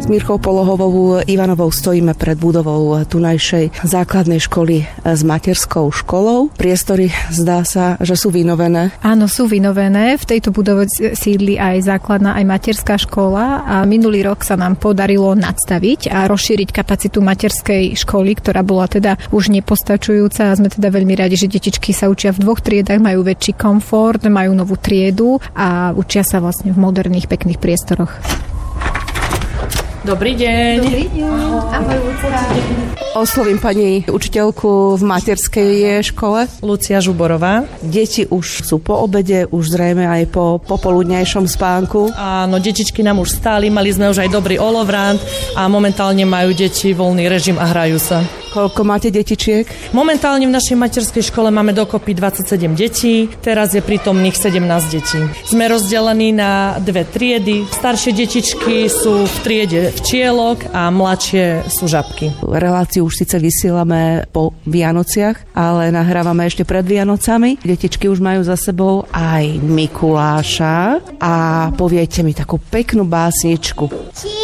S Mirkou Polohovou Ivanovou stojíme pred budovou tunajšej základnej školy s materskou školou. Priestory zdá sa, že sú vynovené. Áno, sú vynovené. V tejto budove sídli aj základná, aj materská škola a minulý rok sa nám podarilo nadstaviť a rozšíriť kapacitu materskej školy, ktorá bola teda už nepostačujúca a sme teda veľmi radi, že detičky sa učia v 2 triedách, majú väčší komfort, majú novú triedu a učia sa vlastne v moderných, pekných priestoroch. Dobrý deň. Dobrý deň. Ahoj, Lucka. Oslovím pani učiteľku v materskej škole. Lucia Žuborová. Deti už sú po obede, už zrejme aj po popoludňajšom spánku. Áno, detičky nám už stáli, mali sme už aj dobrý olovrant a momentálne majú deti voľný režim a hrajú sa. Koľko máte detičiek? Momentálne v našej materskej škole máme dokopy 27 detí, teraz je prítomných 17 detí. Sme rozdelení na 2 triedy. Staršie detičky sú v triede včielok a mladšie sú žabky. Reláciu už síce vysielame po Vianociach, ale nahrávame ešte pred Vianocami. Detičky už majú za sebou aj Mikuláša a poviete mi takú peknú básničku.